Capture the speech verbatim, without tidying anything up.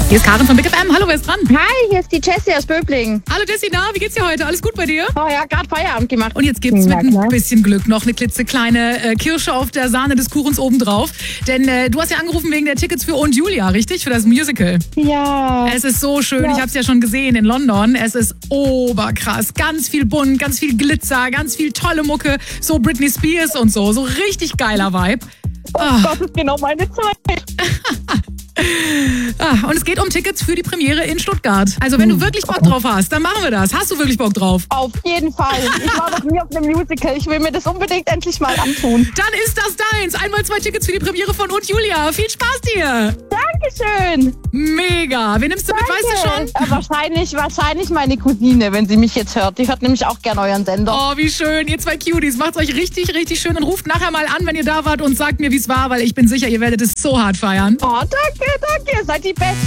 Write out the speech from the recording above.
Hier ist Karin von Big F M. Hallo, wer ist dran? Hi, hier ist die Jessie aus Böblingen. Hallo Jessie, na, wie geht's dir heute? Alles gut bei dir? Oh ja, gerade Feierabend gemacht. Und jetzt gibt's Ja, mit ein klar. bisschen Glück noch eine klitzekleine äh, Kirsche auf der Sahne des Kuchens obendrauf. Denn äh, du hast ja angerufen wegen der Tickets für Und Julia, richtig? Für das Musical. Ja. Es ist so schön, Ja. ich habe es ja schon gesehen in London. Es ist oberkrass. Ganz viel bunt, ganz viel Glitzer, ganz viel tolle Mucke. So Britney Spears und so. So richtig geiler Vibe. Oh, das ist genau meine Zeit. Ah, und es geht um Tickets für die Premiere in Stuttgart. Also wenn du wirklich Bock drauf hast, dann machen wir das. Hast du wirklich Bock drauf? Auf jeden Fall. Ich war noch nie auf einem Musical. Ich will mir das unbedingt endlich mal antun. Dann ist das deins. Einmal zwei Tickets für die Premiere von Und Julia. Viel Spaß dir. Dankeschön. Mega. Wen nimmst du mit, weißt du schon? Äh, wahrscheinlich, wahrscheinlich meine Cousine, wenn sie mich jetzt hört. Die hört nämlich auch gerne euren Sender. Oh, wie schön. Ihr zwei Cuties. Macht's euch richtig, richtig schön und ruft nachher mal an, wenn ihr da wart und sagt mir, wie es war, weil ich bin sicher, ihr werdet es so hart feiern. Oh, danke, danke. Seid die Besten.